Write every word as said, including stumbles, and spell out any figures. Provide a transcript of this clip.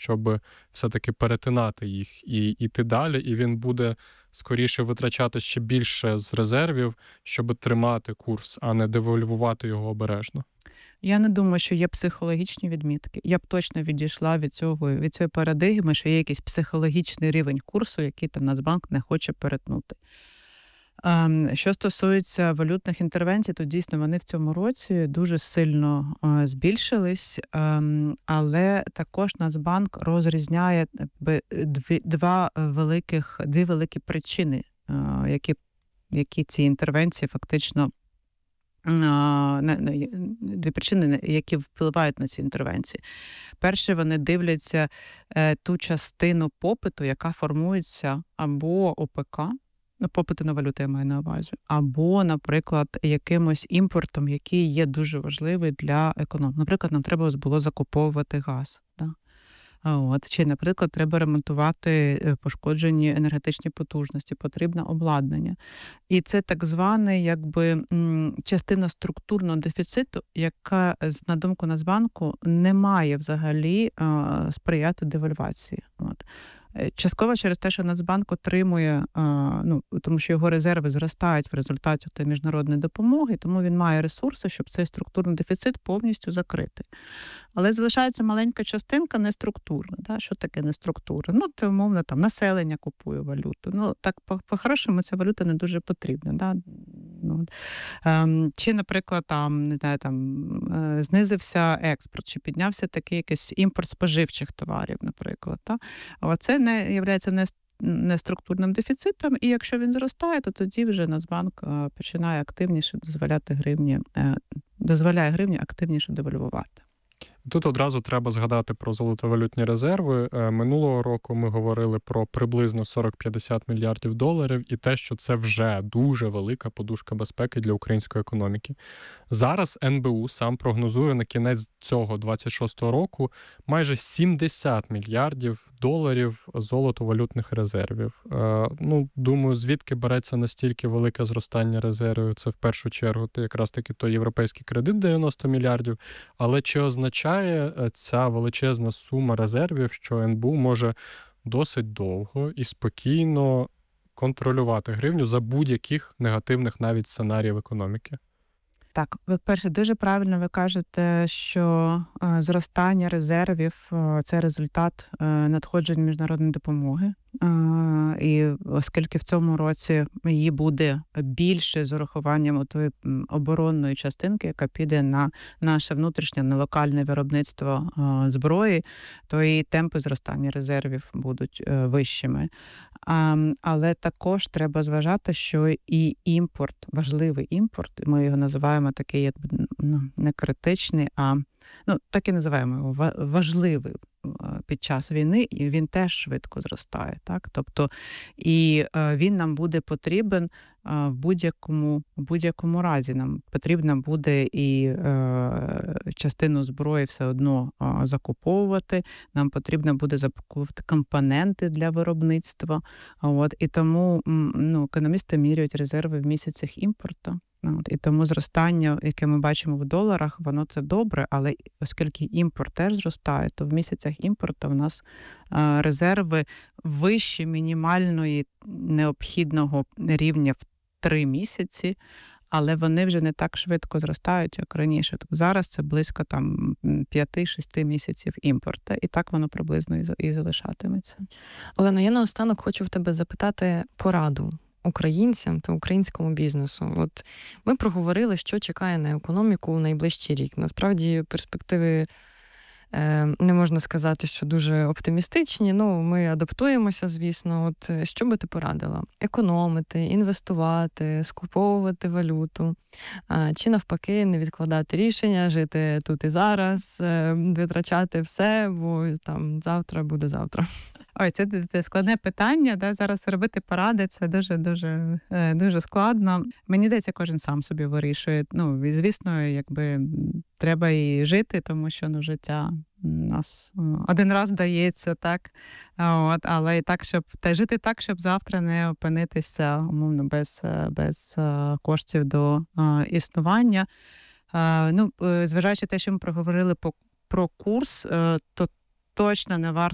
щоб все-таки перетинати їх і йти далі, і він буде скоріше витрачати ще більше з резервів, щоб тримати курс, а не девальвувати його обережно? Я не думаю, що є психологічні відмітки. Я б точно відійшла від цього, від цієї парадигми, що є якийсь психологічний рівень курсу, який там Нацбанк не хоче перетнути. Що стосується валютних інтервенцій, то дійсно вони в цьому році дуже сильно збільшились, але також Нацбанк розрізняє дві, два великих, дві великі причини, які, які ці інтервенції фактично дві причини, які впливають на ці інтервенції. Перше, вони дивляться ту частину попиту, яка формується або ОПК, попиту на валюту я маю на увазі, або, наприклад, якимось імпортом, який є дуже важливий для економіки. Наприклад, нам треба було закуповувати газ. Да? От. Чи, наприклад, треба ремонтувати пошкоджені енергетичні потужності, потрібне обладнання. І це так званий, якби, частина структурного дефіциту, яка, на думку Нацбанку, не має взагалі сприяти девальвації. От. Частково через те, що Нацбанк отримує, ну, тому що його резерви зростають в результаті тієї міжнародної допомоги, тому він має ресурси, щоб цей структурний дефіцит повністю закрити. Але залишається маленька частинка неструктурна. Да? Що таке неструктура? Ну, це, умовно, там, населення купує валюту. Ну, так, по-хорошому, ця валюта не дуже потрібна. Да? Ну, ем, чи, наприклад, там, не знаю, там, знизився експорт, чи піднявся такий якийсь імпорт споживчих товарів, наприклад. Да? Оце не є неструктурним дефіцитом, і якщо він зростає, то тоді вже Нацбанк починає активніше дозволяти гривні, дозволяє гривні активніше девальвувати. Тут одразу треба згадати про золотовалютні резерви. Минулого року ми говорили про приблизно сорок-п'ятдесят мільярдів доларів і те, що це вже дуже велика подушка безпеки для української економіки. Зараз ен бе у сам прогнозує на кінець цього двадцять шостого року майже сімдесят мільярдів доларів золотовалютних резервів. Ну, думаю, звідки береться настільки велике зростання резервів? Це в першу чергу якраз таки той європейський кредит дев'яносто мільярдів. Але чи означає ця величезна сума резервів, що ен бе у може досить довго і спокійно контролювати гривню за будь-яких негативних навіть сценаріїв економіки? Так, по-перше, дуже правильно ви кажете, що е, зростання резервів е, – це результат е, надходжень міжнародної допомоги. Е, і оскільки в цьому році її буде більше з урахуванням тої оборонної частинки, яка піде на наше внутрішнє, на локальне виробництво е, зброї, то і темпи зростання резервів будуть е, вищими. А, але також треба зважати, що і імпорт, важливий імпорт, ми його називаємо такий, як, ну, не критичний, а ну, так і називаємо його важливий під час війни, і він теж швидко зростає. Так? Тобто, і він нам буде потрібен в будь-якому, в будь-якому разі. Нам потрібно буде і е, частину зброї все одно е, закуповувати, нам потрібно буде закуповувати компоненти для виробництва. От, і тому ну, економісти міряють резерви в місяцях імпорту. От, і тому зростання, яке ми бачимо в доларах, воно це добре, але оскільки імпорт теж зростає, то в місяцях імпорту в нас е, резерви вищі мінімальної необхідного рівня в три місяці, але вони вже не так швидко зростають, як раніше. Так зараз це близько там п'ять-шість місяців імпорту, і так воно приблизно і залишатиметься. Олено, я наостанок хочу в тебе запитати пораду українцям та українському бізнесу. От ми проговорили, що чекає на економіку у найближчий рік. Насправді перспективи е, не можна сказати, що дуже оптимістичні. Ну, ми адаптуємося, звісно. От що би ти порадила? Економити, інвестувати, скуповувати валюту, а, чи навпаки не відкладати рішення, жити тут і зараз, е, витрачати все, бо там завтра буде завтра. Ой, це, це складне питання, да? Зараз робити поради, це дуже-дуже дуже складно. Мені здається, кожен сам собі вирішує. Ну, і, звісно, якби треба і жити, тому що ну, життя у нас один раз дається, так? От, але і так, щоб та жити так, щоб завтра не опинитися умовно без, без коштів до а, існування. А, ну, зважаючи те, що ми проговорили по, про курс, то точно не варто